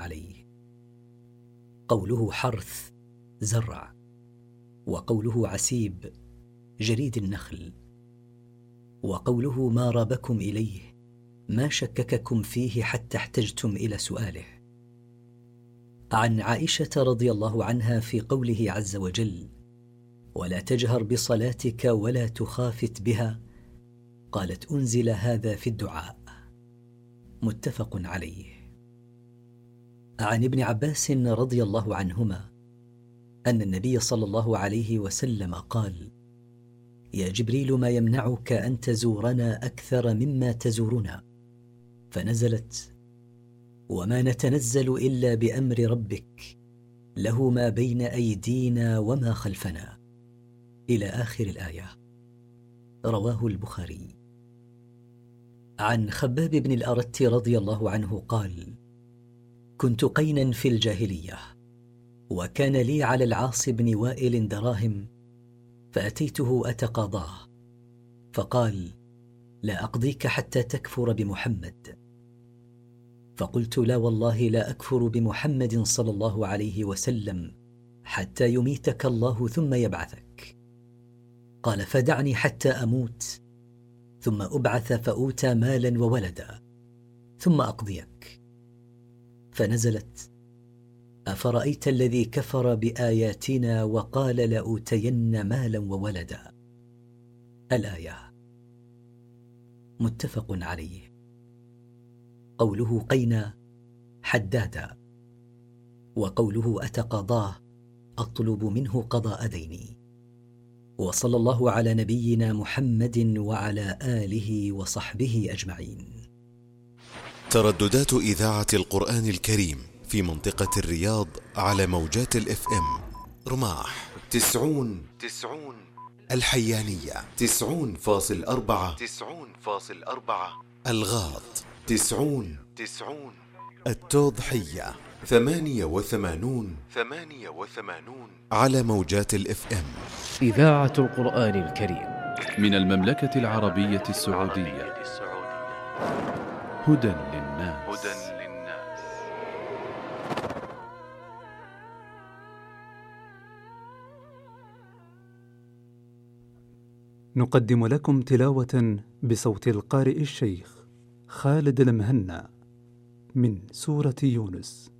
عليه. قوله حرث زرع، وقوله عسيب جريد النخل، وقوله ما رابكم إليه ما شكككم فيه حتى احتجتم إلى سؤاله. عن عائشة رضي الله عنها في قوله عز وجل ولا تجهر بصلاتك ولا تخافت بها، قالت أنزل هذا في الدعاء. متفق عليه. عن ابن عباس رضي الله عنهما أن النبي صلى الله عليه وسلم قال يا جبريل ما يمنعك أن تزورنا أكثر مما تزورنا؟ فنزلت وما نتنزل إلا بأمر ربك له ما بين أيدينا وما خلفنا، إلى آخر الآية. رواه البخاري. عن خباب بن الأرت رضي الله عنه قال كنت قينا في الجاهلية، وكان لي على العاص بن وائل دراهم، فأتيته أتقاضاه، فقال لا أقضيك حتى تكفر بمحمد. فقلت لا والله لا أكفر بمحمد صلى الله عليه وسلم حتى يميتك الله ثم يبعثك. قال فدعني حتى أموت ثم أبعث فأوتى مالا وولدا ثم أقضيك. فنزلت أفرأيت الذي كفر بآياتنا وقال لأوتين مالا وولدا، الآية. متفق عليه. قوله قينا حدادا، وقوله أتقاضاه أطلب منه قضاء ديني. وصلى الله على نبينا محمد وعلى آله وصحبه أجمعين. ترددات إذاعة القرآن الكريم في منطقة الرياض على موجات الFM: رماح 90، الحيانية 90.4، الغاط 90، التوضحية 88 على موجات الFM. إذاعة القرآن الكريم من المملكة العربية السعودية. هدى للناس. نقدم لكم تلاوة بصوت القارئ الشيخ خالد المهنا من سورة يونس.